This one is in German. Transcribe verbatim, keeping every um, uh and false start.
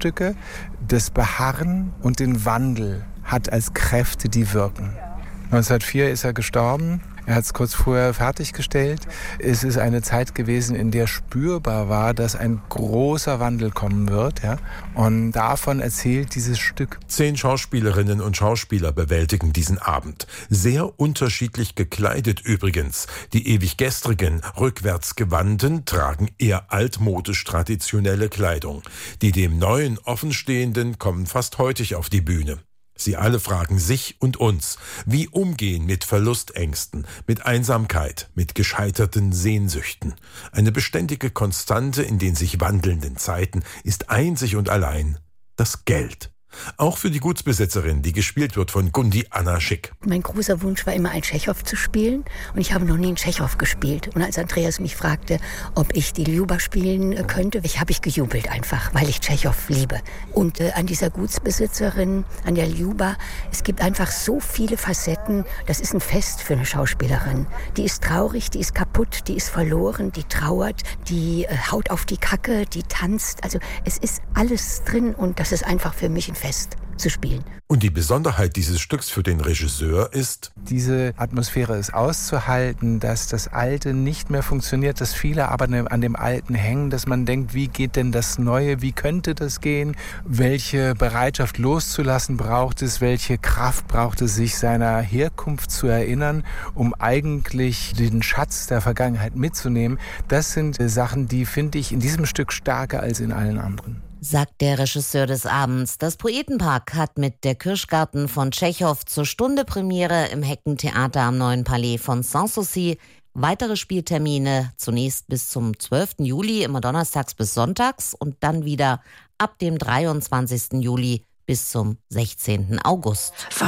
Stücke das Beharren und den Wandel hat als Kräfte, die wirken. neunzehnhundertvier ist er gestorben. Er hat es kurz vorher fertiggestellt. Es ist eine Zeit gewesen, in der spürbar war, dass ein großer Wandel kommen wird. Ja? Und davon erzählt dieses Stück. Zehn Schauspielerinnen und Schauspieler bewältigen diesen Abend. Sehr unterschiedlich gekleidet übrigens. Die ewig gestrigen, rückwärts gewandten tragen eher altmodisch traditionelle Kleidung. Die dem Neuen offenstehenden kommen fast heutig auf die Bühne. Sie alle fragen sich und uns, wie umgehen mit Verlustängsten, mit Einsamkeit, mit gescheiterten Sehnsüchten. Eine beständige Konstante in den sich wandelnden Zeiten ist einzig und allein das Geld. Auch für die Gutsbesitzerin, die gespielt wird von Gundi Anna Schick. Mein großer Wunsch war immer, einen Tschechow zu spielen. Und ich habe noch nie einen Tschechow gespielt. Und als Andreas mich fragte, ob ich die Ljuba spielen könnte, ich habe ich gejubelt einfach, weil ich Tschechow liebe. Und äh, an dieser Gutsbesitzerin, an der Ljuba, es gibt einfach so viele Facetten. Das ist ein Fest für eine Schauspielerin. Die ist traurig, die ist kaputt, die ist verloren, die trauert, die äh, haut auf die Kacke, die tanzt. Also es ist alles drin und das ist einfach für mich ein Fest zu spielen. Und die Besonderheit dieses Stücks für den Regisseur ist, diese Atmosphäre ist auszuhalten, dass das Alte nicht mehr funktioniert, dass viele aber an dem Alten hängen, dass man denkt, wie geht denn das Neue, wie könnte das gehen, welche Bereitschaft loszulassen braucht es, welche Kraft braucht es, sich seiner Herkunft zu erinnern, um eigentlich den Schatz der Vergangenheit mitzunehmen. Das sind Sachen, die finde ich in diesem Stück stärker als in allen anderen. Sagt der Regisseur des Abends. Das Poetenpark hat mit Der Kirschgarten von Tschechow zur Stunde Premiere im Heckentheater am Neuen Palais von Sanssouci. Weitere Spieltermine zunächst bis zum zwölften Juli, immer donnerstags bis sonntags und dann wieder ab dem dreiundzwanzigsten Juli bis zum sechzehnten August.